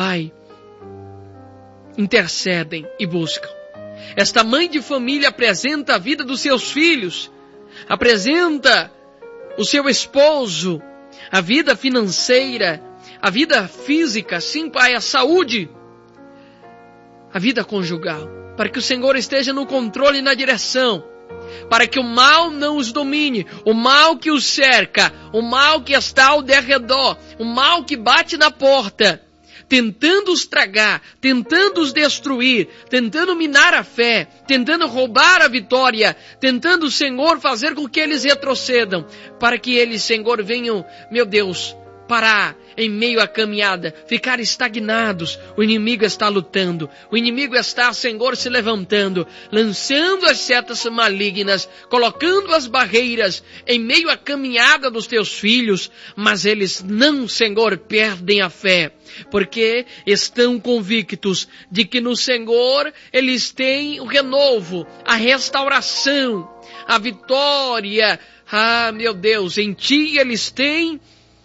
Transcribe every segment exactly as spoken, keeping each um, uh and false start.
Pai, intercedem e buscam. Esta mãe de família apresenta a vida dos seus filhos, apresenta o seu esposo, a vida financeira, a vida física, sim, Pai, a saúde, a vida conjugal, para que o Senhor esteja no controle e na direção, para que o mal não os domine, o mal que os cerca, o mal que está ao derredor, o mal que bate na porta, tentando os tragar, tentando os destruir, tentando minar a fé, tentando roubar a vitória, tentando, Senhor, fazer com que eles retrocedam, para que eles, Senhor, venham, meu Deus, parar em meio à caminhada, ficar estagnados. O inimigo está lutando, o inimigo está, Senhor, se levantando, lançando as setas malignas, colocando as barreiras em meio à caminhada dos teus filhos, mas eles não, Senhor, perdem a fé, porque estão convictos de que no Senhor eles têm o renovo, a restauração, a vitória. Ah, meu Deus, em Ti eles têm,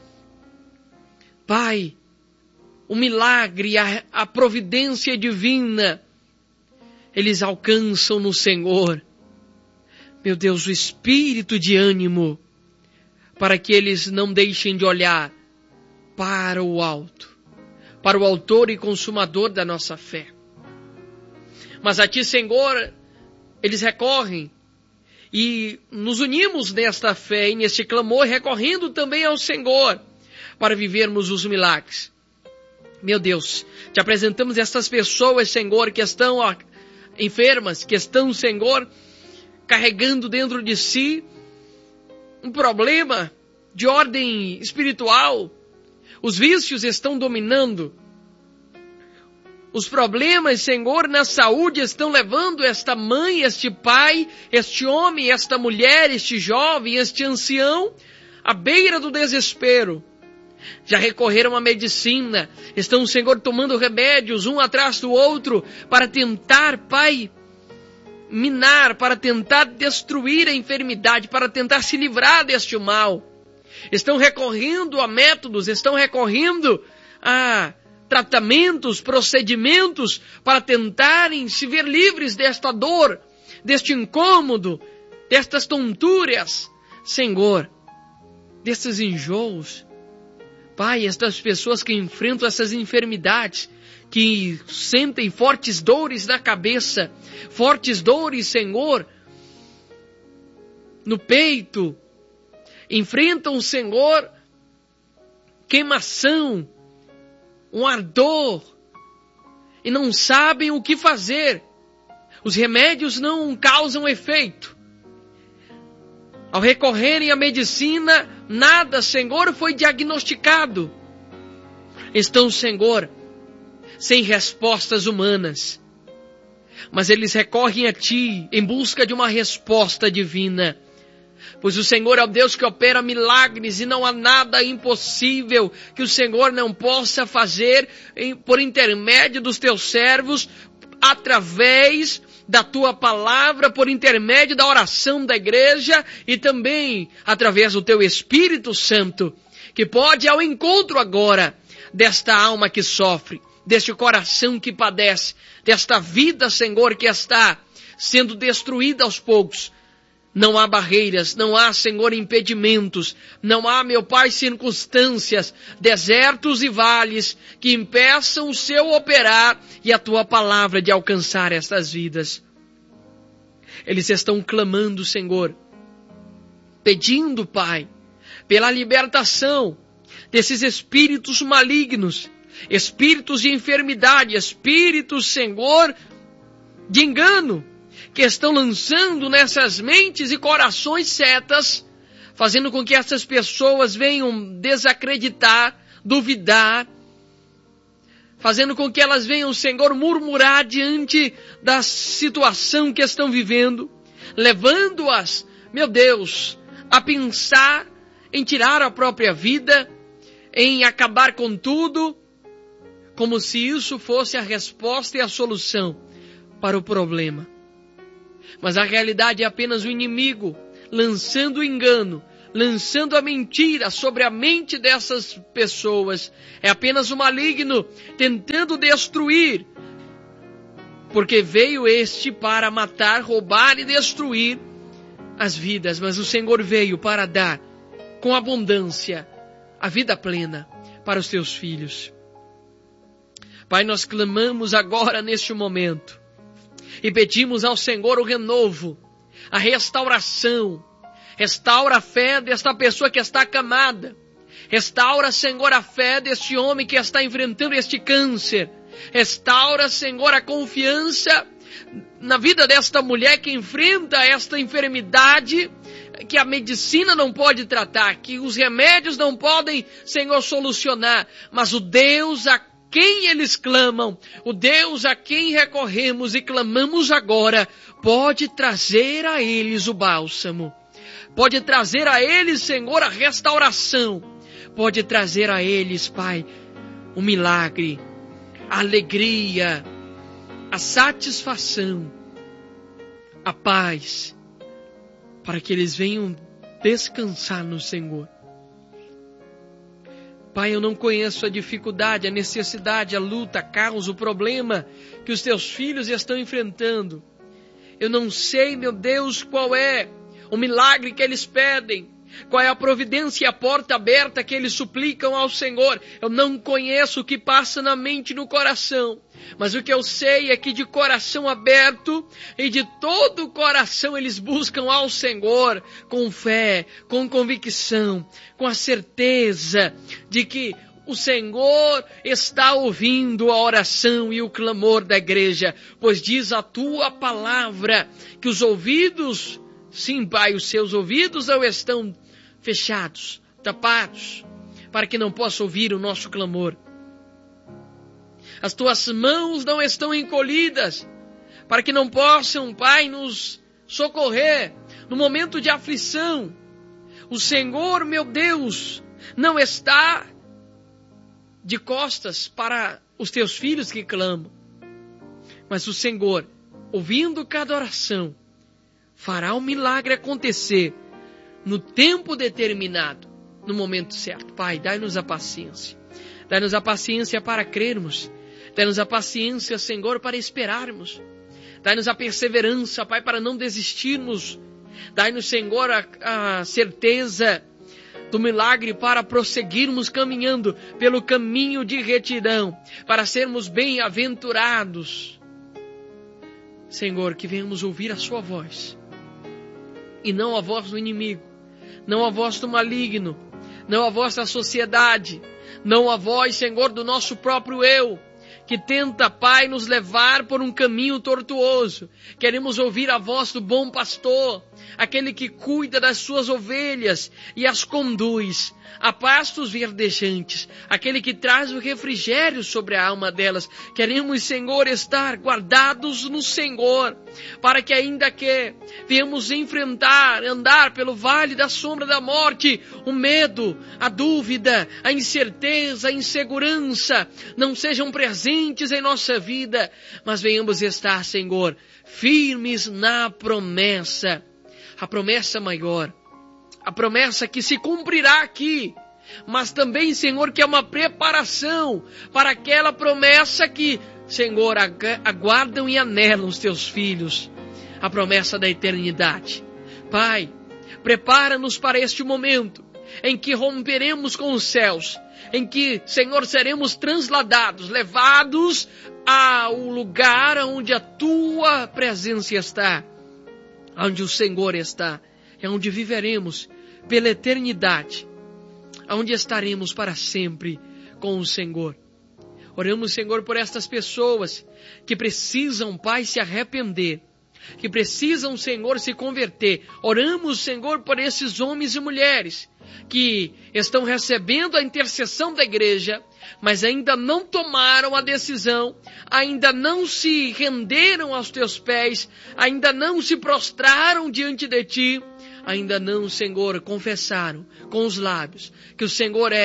Pai, o milagre, a, a providência divina, eles alcançam no Senhor, meu Deus, o espírito de ânimo, para que eles não deixem de olhar para o alto, para o autor e consumador da nossa fé. Mas a Ti, Senhor, eles recorrem, e nos unimos nesta fé e neste clamor, recorrendo também ao Senhor, para vivermos os milagres. Meu Deus, Te apresentamos estas pessoas, Senhor, que estão ó, enfermas, que estão, Senhor, carregando dentro de si um problema de ordem espiritual. Os vícios estão dominando. Os problemas, Senhor, na saúde estão levando esta mãe, este pai, este homem, esta mulher, este jovem, este ancião, à beira do desespero. Já recorreram à medicina, estão, Senhor, tomando remédios um atrás do outro para tentar, Pai, minar, para tentar destruir a enfermidade, para tentar se livrar deste mal. Estão recorrendo a métodos, estão recorrendo a tratamentos, procedimentos para tentarem se ver livres desta dor, deste incômodo, destas tonturas, Senhor, destes enjoos. Pai, estas pessoas que enfrentam essas enfermidades, que sentem fortes dores na cabeça, fortes dores, Senhor, no peito, enfrentam, Senhor, queimação, um ardor, e não sabem o que fazer. Os remédios não causam efeito. Ao recorrerem à medicina, nada, Senhor, foi diagnosticado. Estão, Senhor, sem respostas humanas. Mas eles recorrem a Ti em busca de uma resposta divina. Pois o Senhor é o Deus que opera milagres e não há nada impossível que o Senhor não possa fazer por intermédio dos Teus servos, através da Tua palavra, por intermédio da oração da igreja e também através do Teu Espírito Santo, que pode ir ao encontro agora desta alma que sofre, deste coração que padece, desta vida, Senhor, que está sendo destruída aos poucos. Não há barreiras, não há, Senhor, impedimentos, não há, meu Pai, circunstâncias, desertos e vales que impeçam o Seu operar e a Tua palavra de alcançar estas vidas. Eles estão clamando, Senhor, pedindo, Pai, pela libertação desses espíritos malignos, espíritos de enfermidade, espíritos, Senhor, de engano, que estão lançando nessas mentes e corações setas, fazendo com que essas pessoas venham desacreditar, duvidar, fazendo com que elas venham, Senhor, murmurar diante da situação que estão vivendo, levando-as, meu Deus, a pensar em tirar a própria vida, em acabar com tudo, como se isso fosse a resposta e a solução para o problema. Mas a realidade é apenas o inimigo lançando engano, lançando a mentira sobre a mente dessas pessoas. É apenas o maligno tentando destruir, porque veio este para matar, roubar e destruir as vidas, mas o Senhor veio para dar com abundância a vida plena para os teus filhos. Pai, nós clamamos agora neste momento e pedimos ao Senhor o renovo, a restauração. Restaura a fé desta pessoa que está acamada. Restaura, Senhor, a fé deste homem que está enfrentando este câncer. Restaura, Senhor, a confiança na vida desta mulher que enfrenta esta enfermidade que a medicina não pode tratar, que os remédios não podem, Senhor, solucionar, mas o Deus a quem eles clamam, o Deus a quem recorremos e clamamos agora, pode trazer a eles o bálsamo, pode trazer a eles, Senhor, a restauração, pode trazer a eles, Pai, o milagre, a alegria, a satisfação, a paz, para que eles venham descansar no Senhor. Pai, eu não conheço a dificuldade, a necessidade, a luta, a causa, o problema que os teus filhos estão enfrentando. Eu não sei, meu Deus, qual é o milagre que eles pedem, qual é a providência e a porta aberta que eles suplicam ao Senhor. Eu não conheço o que passa na mente e no coração, mas o que eu sei é que de coração aberto e de todo o coração eles buscam ao Senhor com fé, com convicção, com a certeza de que o Senhor está ouvindo a oração e o clamor da igreja, pois diz a tua palavra que os ouvidos, sim, Pai, os seus ouvidos não estão fechados, tapados, para que não possa ouvir o nosso clamor. As tuas mãos não estão encolhidas, para que não possam, Pai, nos socorrer no momento de aflição. O Senhor, meu Deus, não está de costas para os teus filhos que clamam, mas o Senhor, ouvindo cada oração, fará o milagre acontecer no tempo determinado, no momento certo. Pai, dai-nos a paciência. Dai-nos a paciência para crermos. Dai-nos a paciência, Senhor, para esperarmos. Dai-nos a perseverança, Pai, para não desistirmos. Dai-nos, Senhor, a, a certeza do milagre para prosseguirmos caminhando pelo caminho de retidão, para sermos bem-aventurados. Senhor, que venhamos ouvir a sua voz, e não a voz do inimigo, não a voz do maligno, não a voz da sociedade, não a voz, Senhor, do nosso próprio eu, que tenta, Pai, nos levar por um caminho tortuoso. Queremos ouvir a voz do bom pastor, aquele que cuida das suas ovelhas e as conduz a pastos verdejantes, aquele que traz o refrigério sobre a alma delas. Queremos, Senhor, estar guardados no Senhor, para que ainda que venhamos enfrentar, andar pelo vale da sombra da morte, o medo, a dúvida, a incerteza, a insegurança não sejam presentes em nossa vida, mas venhamos estar, Senhor, firmes na promessa, a promessa maior, a promessa que se cumprirá aqui, mas também, Senhor, que é uma preparação para aquela promessa que, Senhor, aguardam e anelam os teus filhos, a promessa da eternidade. Pai, prepara-nos para este momento em que romperemos com os céus, em que, Senhor, seremos transladados, levados ao lugar onde a tua presença está, onde o Senhor está, é onde viveremos pela eternidade, onde estaremos para sempre com o Senhor. Oramos, Senhor, por estas pessoas que precisam, Pai, se arrepender, que precisam, Senhor, se converter. Oramos, Senhor, por esses homens e mulheres que estão recebendo a intercessão da igreja, mas ainda não tomaram a decisão, ainda não se renderam aos teus pés, ainda não se prostraram diante de ti, ainda não, Senhor, confessaram com os lábios que o Senhor é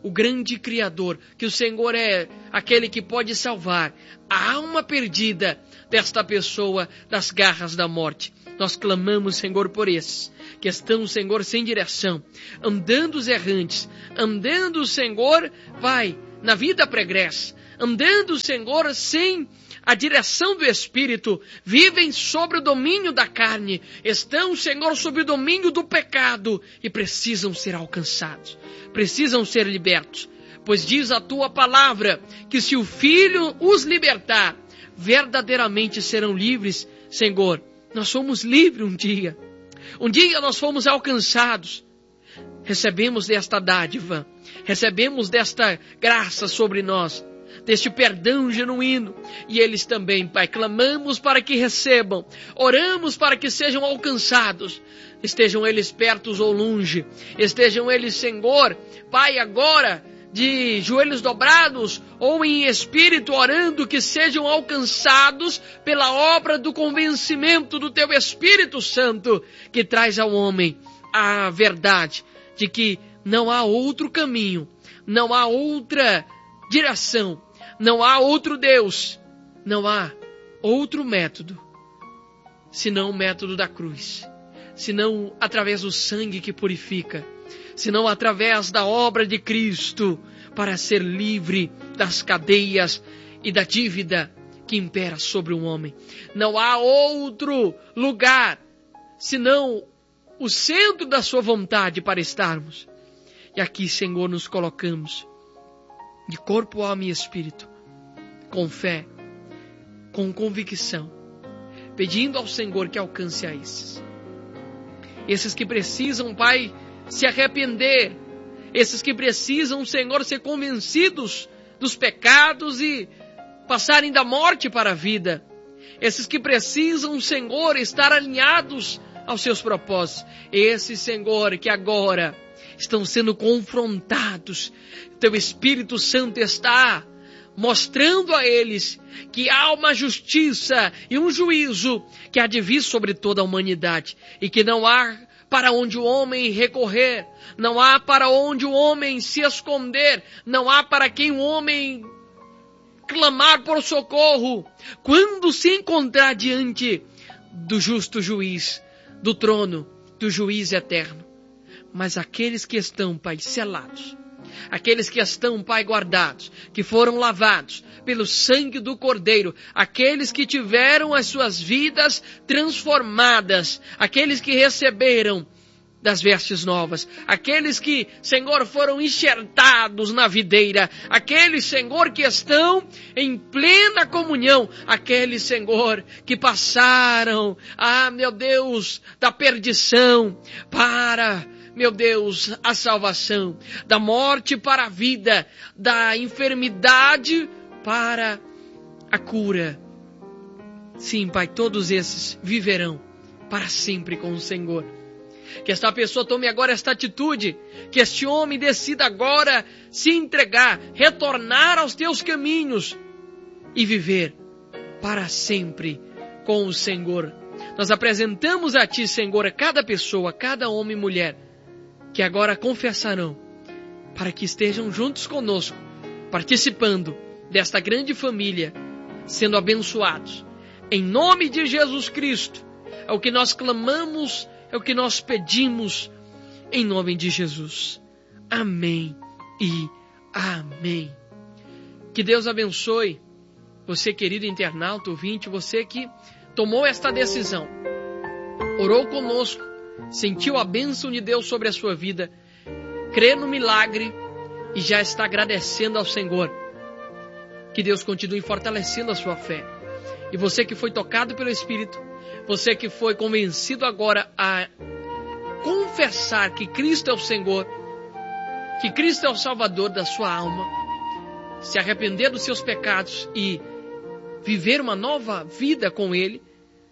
o grande Criador, que o Senhor é aquele que pode salvar a alma perdida desta pessoa das garras da morte. Nós clamamos, Senhor, por esses que estão, Senhor, sem direção, andando os errantes, andando, Senhor, vai, na vida pregressa, andando, Senhor, sem a direção do Espírito, vivem sobre o domínio da carne, estão, Senhor, sob o domínio do pecado e precisam ser alcançados, precisam ser libertos, pois diz a tua palavra que se o Filho os libertar, verdadeiramente serão livres. Senhor, nós fomos livres um dia, um dia nós fomos alcançados, recebemos desta dádiva, recebemos desta graça sobre nós, deste perdão genuíno, e eles também, Pai, clamamos para que recebam, oramos para que sejam alcançados, estejam eles perto ou longe, estejam eles, Senhor, Pai, agora, de joelhos dobrados, ou em espírito orando, que sejam alcançados pela obra do convencimento do Teu Espírito Santo, que traz ao homem a verdade, de que não há outro caminho, não há outra direção, não há outro Deus, não há outro método, senão o método da cruz, senão através do sangue que purifica, senão através da obra de Cristo, para ser livre das cadeias e da dívida que impera sobre o homem. Não há outro lugar, senão o centro da sua vontade para estarmos. E aqui, Senhor, nos colocamos, de corpo, alma e espírito, com fé, com convicção, pedindo ao Senhor que alcance a esses. Esses que precisam, Pai, se arrepender, esses que precisam, Senhor, ser convencidos dos pecados e passarem da morte para a vida. Esses que precisam, Senhor, estar alinhados aos seus propósitos. Esses, Senhor, que agora estão sendo confrontados. Teu Espírito Santo está mostrando a eles que há uma justiça e um juízo que há de vir sobre toda a humanidade e que não há para onde o homem recorrer, não há para onde o homem se esconder, não há para quem o homem clamar por socorro, quando se encontrar diante do justo juiz, do trono, do juiz eterno. Mas aqueles que estão, Pai, selados, aqueles que estão, Pai, guardados, que foram lavados pelo sangue do Cordeiro, aqueles que tiveram as suas vidas transformadas, aqueles que receberam das vestes novas, aqueles que, Senhor, foram enxertados na videira, aqueles, Senhor, que estão em plena comunhão, aqueles, Senhor, que passaram, ah, meu Deus, da perdição para, meu Deus, a salvação, da morte para a vida, da enfermidade para a cura. Sim, Pai, todos esses viverão para sempre com o Senhor. Que esta pessoa tome agora esta atitude, que este homem decida agora se entregar, retornar aos teus caminhos e viver para sempre com o Senhor. Nós apresentamos a Ti, Senhor, a cada pessoa, cada homem e mulher, que agora confessarão, para que estejam juntos conosco, participando desta grande família, sendo abençoados. Em nome de Jesus Cristo, é o que nós clamamos, é o que nós pedimos, em nome de Jesus. Amém e amém. Que Deus abençoe você, querido internauta, ouvinte, você que tomou esta decisão, orou conosco, sentiu a bênção de Deus sobre a sua vida, crê no milagre e já está agradecendo ao Senhor. Que Deus continue fortalecendo a sua fé. E você que foi tocado pelo Espírito, você que foi convencido agora a confessar que Cristo é o Senhor, que Cristo é o Salvador da sua alma, se arrepender dos seus pecados e viver uma nova vida com Ele,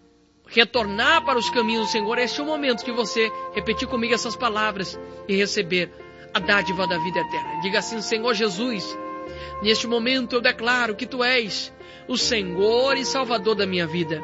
retornar para os caminhos do Senhor, este é o momento de você repetir comigo essas palavras e receber a dádiva da vida eterna. Diga assim: Senhor Jesus, neste momento eu declaro que Tu és o Senhor e Salvador da minha vida.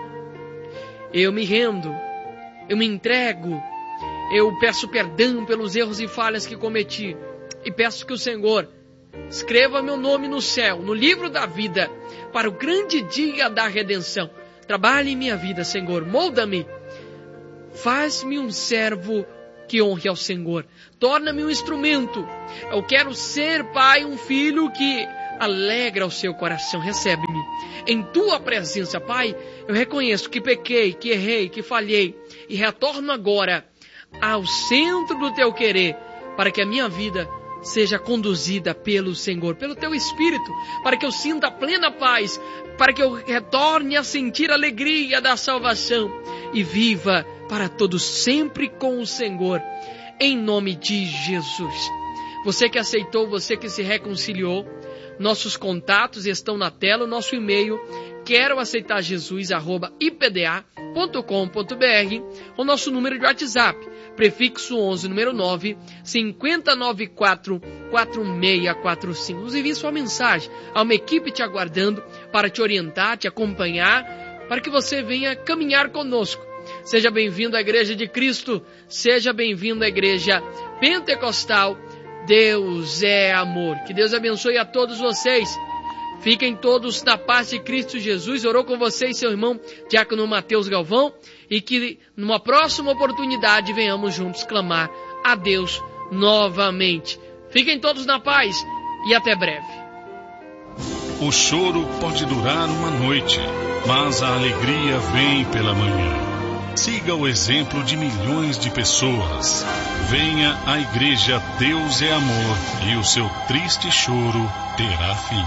Eu me rendo, eu me entrego, eu peço perdão pelos erros e falhas que cometi e peço que o Senhor Escreva meu nome no céu, no livro da vida, para o grande dia da redenção. Trabalhe em minha vida, Senhor. Molda-me. Faz-me um servo que honre ao Senhor. Torna-me um instrumento. Eu quero ser, Pai, um filho que alegra o seu coração. Recebe-me em tua presença, Pai. Eu reconheço que pequei, que errei, que falhei e retorno agora ao centro do teu querer, para que a minha vida seja conduzida pelo Senhor, pelo teu Espírito, para que eu sinta plena paz, para que eu retorne a sentir a alegria da salvação e viva para todos sempre com o Senhor, em nome de Jesus. Você que aceitou, você que se reconciliou, nossos contatos estão na tela, o nosso e-mail, quero aceitar Jesus, arroba i p d a ponto com ponto b r, o nosso número de WhatsApp, prefixo onze, número nove, cinco nove quatro, quatro seis quatro cinco. Nos envie sua mensagem, há uma equipe te aguardando para te orientar, te acompanhar, para que você venha caminhar conosco. Seja bem-vindo à Igreja de Cristo, seja bem-vindo à Igreja Pentecostal. Deus é amor. Que Deus abençoe a todos vocês. Fiquem todos na paz de Cristo Jesus. Orou com vocês seu irmão Diácono Mateus Galvão, e que numa próxima oportunidade venhamos juntos clamar a Deus novamente. Fiquem todos na paz e até breve. O choro pode durar uma noite, mas a alegria vem pela manhã. Siga o exemplo de milhões de pessoas. Venha à Igreja Deus é Amor e o seu triste choro terá fim.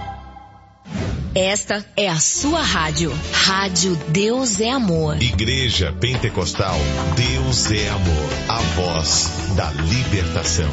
Esta é a sua rádio. Rádio Deus é Amor. Igreja Pentecostal Deus é Amor. A voz da libertação.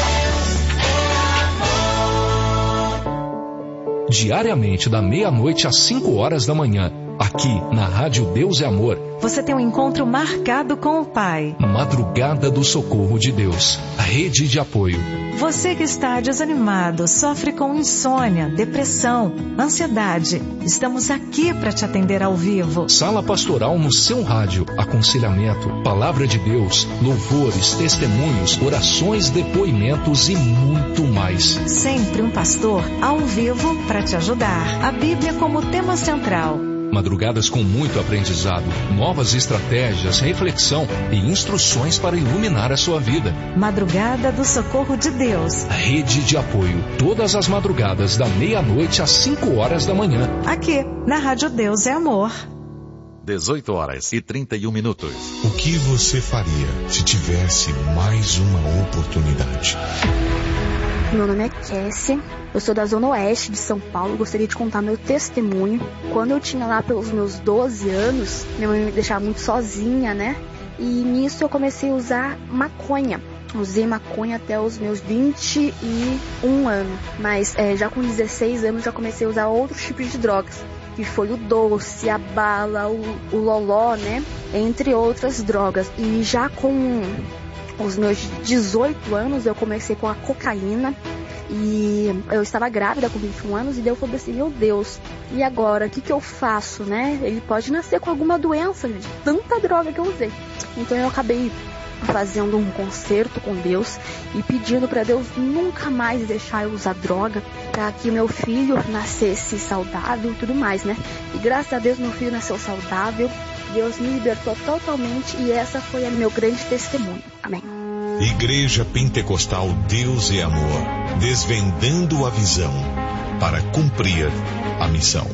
Diariamente da meia-noite às cinco horas da manhã. Aqui na Rádio Deus é Amor. Você tem um encontro marcado com o Pai. Madrugada do Socorro de Deus. Rede de apoio. Você que está desanimado, sofre com insônia, depressão, ansiedade. Estamos aqui para te atender ao vivo. Sala pastoral no seu rádio. Aconselhamento, palavra de Deus, louvores, testemunhos, orações, depoimentos e muito mais. Sempre um pastor ao vivo para te ajudar. A Bíblia como tema central. Madrugadas com muito aprendizado, novas estratégias, reflexão e instruções para iluminar a sua vida. Madrugada do Socorro de Deus. Rede de apoio, todas as madrugadas da meia-noite às cinco horas da manhã. Aqui, na Rádio Deus é Amor. dezoito horas e trinta e um minutos. O que você faria se tivesse mais uma oportunidade? Meu nome é Kessia, eu sou da Zona Oeste de São Paulo. Gostaria de contar meu testemunho. Quando eu tinha lá pelos meus doze anos, minha mãe me deixava muito sozinha, né? E nisso eu comecei a usar maconha. Usei maconha até os meus vinte e um anos. Mas é, já com dezesseis anos já comecei a usar outros tipos de drogas. Que foi o doce, a bala, o, o loló, né? Entre outras drogas. E já com os meus dezoito anos eu comecei com a cocaína. E eu estava grávida com vinte e um anos, e daí eu falei assim, meu Deus, e agora, o que que eu faço, né? Ele pode nascer com alguma doença de tanta droga que eu usei. Então eu acabei fazendo um concerto com Deus e pedindo para Deus nunca mais deixar eu usar droga, para que meu filho nascesse saudável e tudo mais, né? E graças a Deus meu filho nasceu saudável, Deus me libertou totalmente, e essa foi o meu grande testemunho. Amém. Igreja Pentecostal Deus é Amor, desvendando a visão para cumprir a missão.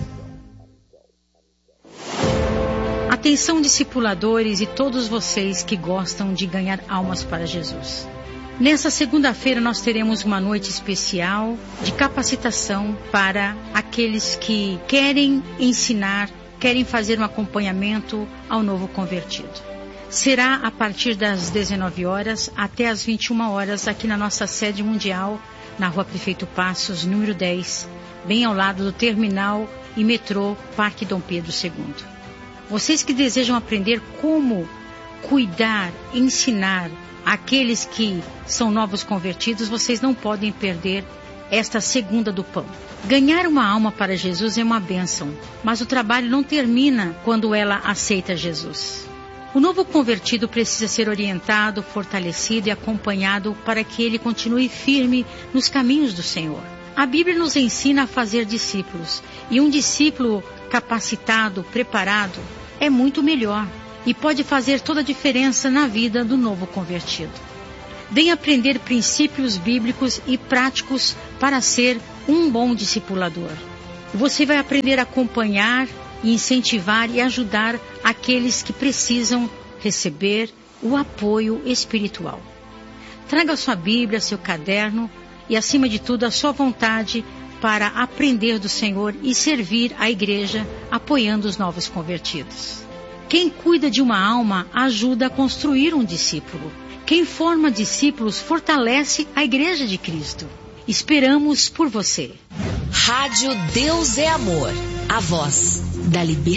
Atenção, discipuladores e todos vocês que gostam de ganhar almas para Jesus. Nessa segunda-feira nós teremos uma noite especial de capacitação para aqueles que querem ensinar, querem fazer um acompanhamento ao novo convertido. Será a partir das dezenove horas até as vinte e uma horas aqui na nossa sede mundial, na Rua Prefeito Passos, número dez, bem ao lado do terminal e metrô Parque Dom Pedro segundo. Vocês que desejam aprender como cuidar, ensinar aqueles que são novos convertidos, vocês não podem perder esta segunda do pão. Ganhar uma alma para Jesus é uma bênção, mas o trabalho não termina quando ela aceita Jesus. O novo convertido precisa ser orientado, fortalecido e acompanhado para que ele continue firme nos caminhos do Senhor. A Bíblia nos ensina a fazer discípulos, e um discípulo capacitado, preparado, é muito melhor e pode fazer toda a diferença na vida do novo convertido. Venha aprender princípios bíblicos e práticos para ser um bom discipulador. Você vai aprender a acompanhar, incentivar e ajudar aqueles que precisam receber o apoio espiritual. Traga sua Bíblia, seu caderno e, acima de tudo, a sua vontade para aprender do Senhor e servir a igreja apoiando os novos convertidos. Quem cuida de uma alma ajuda a construir um discípulo. Quem forma discípulos fortalece a igreja de Cristo. Esperamos por você. Rádio Deus é Amor, a voz da liberdade.